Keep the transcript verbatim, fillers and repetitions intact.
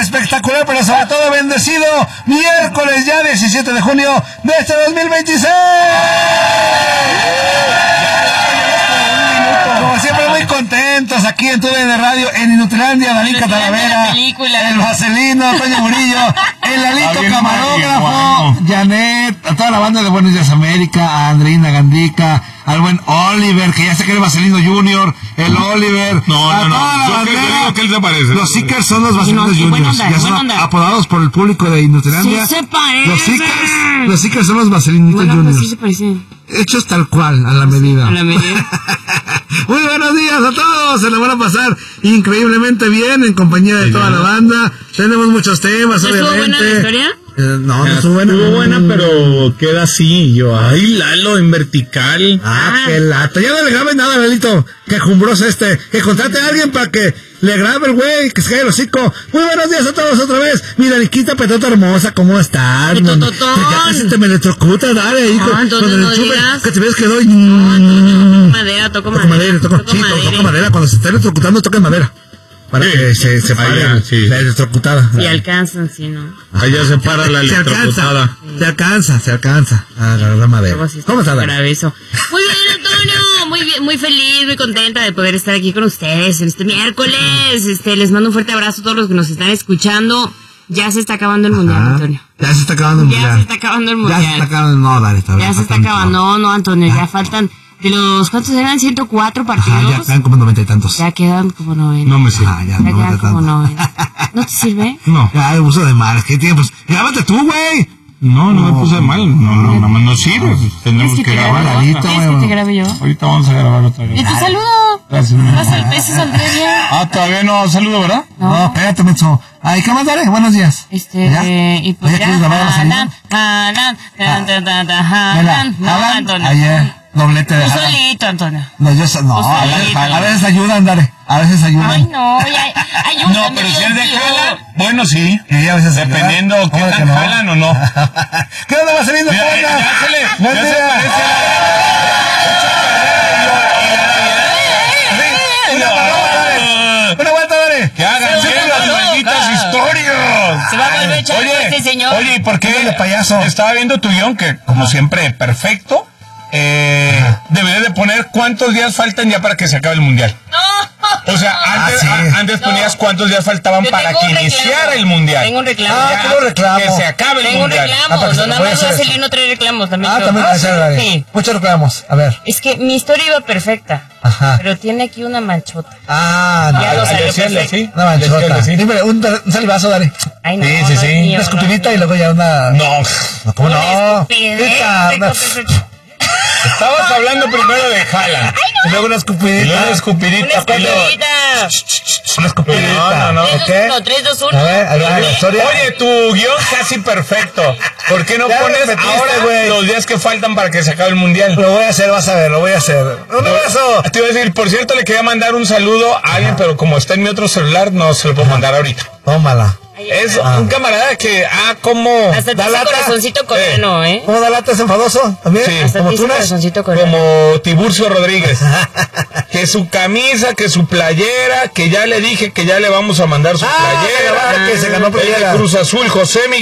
espectacular, pero sobre todo bendecido miércoles ya diecisiete de junio de este dos mil veintiséis. Como siempre, muy contentos aquí en Tu D N Radio, en Inutilandia, Danica Talavera, el Vaselino, Toño Murillo, el Lalito Camarógrafo, Janet, a toda la banda de Buenos Días América, a Andreina Gandica, al buen Oliver, que ya se cree Vaselino Junior, el Oliver, no, a no, toda no, la yo, bandera. yo digo que él se parece. Los Seekers son los Vaselinos sí, no, Juniors, onda, ya son onda. apodados por el público de Inutilandia. Sí se parecen. Los Seekers, los Seekers son los Vaselinitos bueno, Juniors. Pues sí se parecen. Hechos tal cual, a la medida. A la medida. Muy buenos días a todos, se la van a pasar increíblemente bien en compañía de toda la banda. Tenemos muchos temas, ¿Estuvo obviamente. buena la historia? Eh, no, no estuvo buena. Estuvo buena, pero queda así. Yo, ay, Lalo, en vertical. Ah, ah, qué lata. Ya no le grabes nada, Lalito. Que jumbroso este. Que contrate a alguien para que le grabe el güey, que se cae el hocico. Muy buenos días a todos otra vez. Mi Daniquita Petota hermosa, ¿cómo estás? Petototón. Ya casi te me electrocutas, dale, hijo. No, entonces Cuando no le chupe, digas. que te ves que doy. No, entonces toco madera, toco Toco madera. madera, toco, toco sí, madera. toco madera. Cuando se está electrocutando, toca madera. Para Sí. que se, se Ah, pare ya, sí. la electrocutada. Si alcanzan, si no. Allá se para la Se alcanza, electrocutada. se alcanza, se alcanza a agarrar madera. Luego sí está ¿Cómo estás, Dani? grave eso. Muy bien, Antonio, muy bien, muy feliz, muy contenta de poder estar aquí con ustedes en este miércoles. Este, les mando un fuerte abrazo a todos los que nos están escuchando. Ya se está acabando el mundial, Ajá. Antonio. Ya se está acabando el Ya mundial. se está acabando el mundial. Ya se está acabando. No, dale, está bien. Ya se está faltan- acabando. No, no, Antonio, ya faltan. De los, ¿cuántos eran? ciento cuatro partidos. Ajá, ya quedan como noventa y tantos. Ya quedan como noventa. No me sirve. Ah, ya, Ya noventa quedan y como tantos. noventa. ¿No te sirve? No, Ya, el uso de mal. ¿Qué tiempos? Grábate tú, güey. no, no me puse mal. No, no, no, no, no sirve. Tenemos ¿Quieres que que te grabar. grabe? Lalito, ¿Quieres güey. que te grabe yo? Ahorita vamos a grabar otra vez. ¿Y tu saludo? Gracias. ¿Vas al peso saldré bien? Ah, todavía no saludo, ¿verdad? No, espérate, menso. Ay, ¿qué más, Dale? Buenos días. Este, ¿Ya? y pues ¿Ya ya. quieres grabar a la salida? Alan, Alan, tan, tan, tan, Mira, Alan, no, Alan, Antonio. ayer, doblete de Tú Alan. solito, Antonio. No, yo so- no, Pues a, solito. veces, a veces ayudan, Dale. A veces ayudan. Ay, no, ya, ayúdame. No, pero si es de Dios. jala, bueno, sí. Y a veces Dependiendo ayudan. qué ¿Cómo de tan que no? jalan o no. ¿Qué onda, Vaselino? Mira, ¿Cómo ya, andas? ya se le, Buen ya se día. parece a Una vuelta, Dale. que hagan Se bien va a las volver malditas loca. historias. Se va a volver chato este señor. Oye, ¿y por qué? Dígale, payaso. Estaba viendo tu guión que, como siempre, perfecto. Eh, deberías de poner cuántos días faltan ya para que se acabe el mundial. No. O sea, antes, sí. a- antes ponías cuántos días faltaban Yo para tengo que un reclamo. iniciara el mundial. Tengo un reclamo. Ah, Ya, tengo un reclamo. Que se acabe el Tengo un mundial. reclamo. Ah, perfecto, No, nada voy a más hacer Vaselino eso. no trae reclamos también. Ah, yo. también va a ser, Dale. Sí. Muchos reclamos. A ver. Es que mi historia iba perfecta. Ajá. Pero tiene aquí una manchota. Ah, Ya lo no. salió decirle, perfecto. sí. Una manchota. Decirle, sí. Dime, un, un salivazo, Dale. Ay, no, Sí, sí, no es sí. mío, Una no escupidita es y luego ya una... No, No, ¿cómo mío. no? Una estupidez, Esta, una- tengo que- estabas hablando primero de Jala. Y luego una Y escupidita. luego una Una escupidita. y luego- escupidita. Una escupidita. No, no, no. tres, ¿Ok? dos, uno, tres, dos, uno. A ver, ahí va la historia. Oye, tu guión casi perfecto. ¿Por qué no Ya lo pones repetiste, ahora güey. los días que faltan para que se acabe el mundial? Lo voy a hacer, vas a ver, lo voy a hacer. ¡Un abrazo! Te iba a decir, por cierto, le quería mandar un saludo a alguien, pero como está en mi otro celular, no se lo puedo mandar ahorita. Tómala. Es Ah. un camarada que, ah, como... Hasta te Da hice lata. corazoncito coreano, ¿eh? ¿Cómo da lata? ¿Es enfadoso? ¿También? Sí. Hasta ¿Como te hice tú, Nas? corazoncito coreano. Como Tiburcio Rodríguez. Que su camisa, que su playera, que ya le dije que ya le vamos a mandar su Ah, playera. que se ganó El de playera. Cruz Azul, José Miguel.